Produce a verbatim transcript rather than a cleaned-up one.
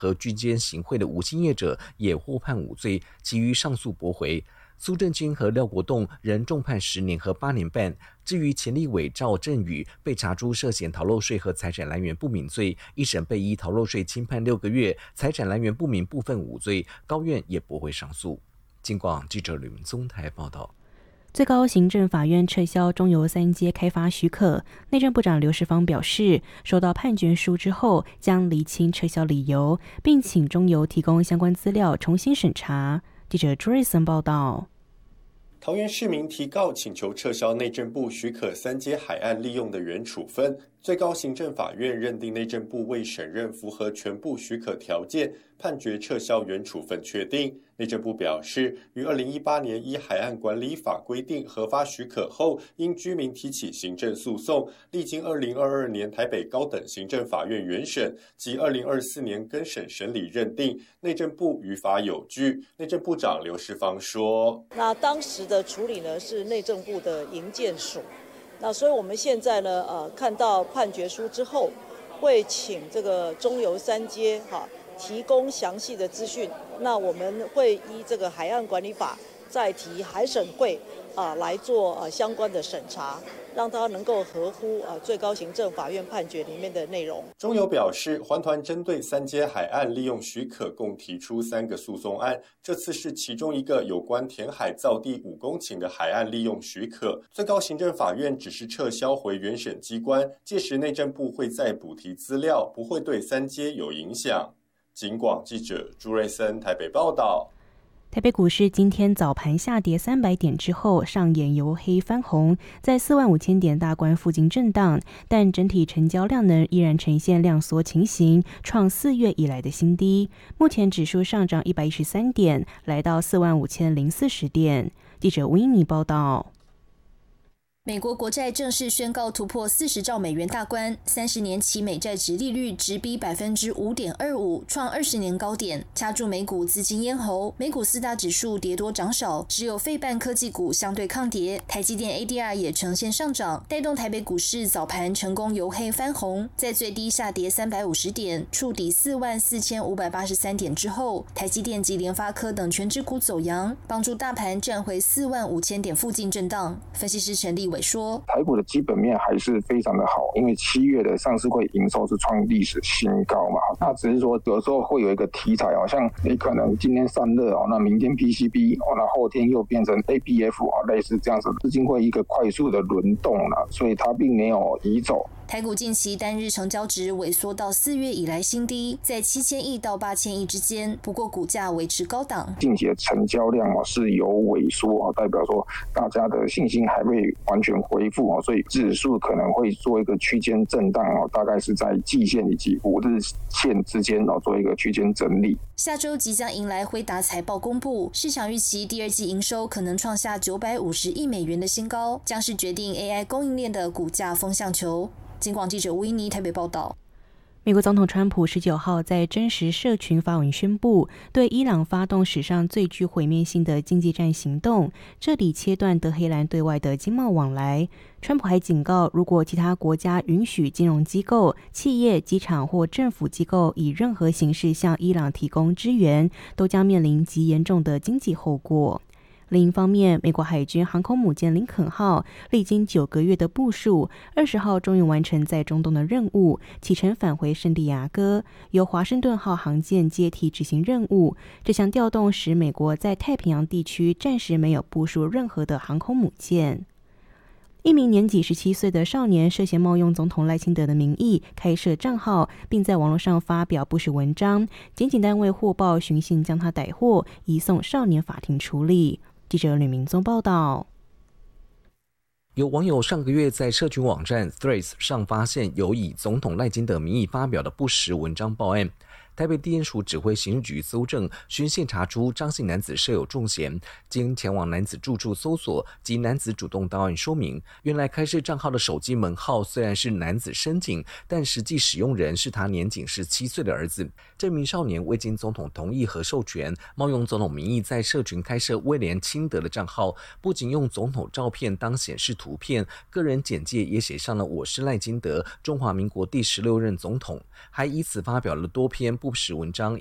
和居间行贿的无薪业者也获判无罪，其余上诉驳回。苏正清和廖国栋仍重判十年和八年半。至于前立委赵振宇被查出涉嫌逃漏税和财产来源不明罪，一审被依逃漏税轻判六个月，财产来源不明部分无罪，高院也驳回上诉。金广记者吕文宗台报道。 最高行政法院撤销中油三接开发许可，内政部长刘世芳表示，收到判决书之后将厘清撤销理由，并请中油提供相关资料重新审查。记者朱瑞森报道。 桃园市民提告请求撤销内政部许可三接海岸利用的原处分，最高行政法院认定内政部未审认符合全部许可条件，判决撤销原处分确定。内政部表示，于二零一八年依海岸管理法规定核发许可后，因居民提起行政诉讼，历经二零二二年台北高等行政法院原审及二零二四年更审审理认定，内政部于法有据。内政部长刘世芳说：“ 那当时的处理呢是内政部的营建署，那所以我们现在呢呃看到判决书之后，会请这个中油三接哈。”提供详细的资讯，那我们会依这个海岸管理法再提海审会啊来做呃相关的审查，让它能够合乎啊最高行政法院判决里面的内容。 中油表示，环团针对三接海岸利用许可共提出三个诉讼案，这次是其中一个有关填海造地五公顷的海岸利用许可，最高行政法院只是撤销回原审机关，届时内政部会再补提资料，不会对三接有影响。警广记者朱瑞森台北报道。 台北股市今天早盘下跌三百点之后，上演由黑翻红，在四万五千点大关附近震荡，但整体成交量呢依然呈现量缩情形，创四月以来的新低。目前指数上涨一百一十三点，来到四万五千零四十点。记者吴英妮报道。 美国国债正式宣告突破四十兆美元大关，三十年期美债殖利率直逼百分之五点二五，创二十年高点，掐住美股资金咽喉。美股四大指数跌多涨少，只有费半科技股相对抗跌，台积电 A D R 也呈现上涨，带动台北股市早盘成功由黑翻红，在最低下跌三百五十点，触底四万四千五百八十三点之后，台积电及联发科等全指股走阳，帮助大盘站回四万五千点附近震荡。分析师陈立伟说， 台股的基本面还是非常的好，因为七月的上市会营收是创历史新高嘛，那只是说有时候会有一个题材，好像你可能今天散热哦，那明天 P C B 哦，那后天又变成 A B F 哦，类似这样子，资金会一个快速的轮动了，所以它并没有移走。 台股近期单日成交值萎缩到四月以来新低，在七千亿到八千亿之间，不过股价维持高档。 近期的成交量是有萎缩，代表说大家的信心还未完全恢复，所以指数可能会做一个区间震荡，大概是在季线以及五日线之间做一个区间整理。 下周即将迎来辉达财报公布，市场预期第二季营收可能创下九百五十亿美元的新高，将是决定 A I 供应链的股价风向球。警广记者吴依妮台北报道。 美国总统川普十九号在真实社群发文宣布，对伊朗发动史上最具毁灭性的经济战行动，彻底切断德黑兰对外的经贸往来。川普还警告，如果其他国家允许金融机构、企业、机场或政府机构以任何形式向伊朗提供支援，都将面临极严重的经济后果。另一方面，美国海军航空母舰林肯号历经九个月的部署，二十号终于完成在中东的任务，启程返回圣地亚哥，由华盛顿号航舰接替执行任务。这项调动使美国在太平洋地区暂时没有部署任何的航空母舰。一名年仅十七岁的少年涉嫌冒用总统赖清德的名义开设账号，并在网络上发表不实文章，检警单位获报寻衅将他逮获，移送少年法庭处理。记者吕明宗报道。 有网友上个月在社群网站 Threads 上发现有以总统赖清德名义发表的不实文章报案。台北地检署指挥刑事局搜证，循线查出张姓男子设有重嫌，经前往男子住处搜索及男子主动到案说明，原来开设账号的手机门号虽然是男子申请，但实际使用人是他年仅十七岁的儿子。这名少年未经总统同意和授权，冒用总统名义在社群开设威廉清德的账号，不仅用总统照片当显示图片，个人简介也写上了我是赖清德，中华民国第十六任总统，还以此发表了多篇不实文章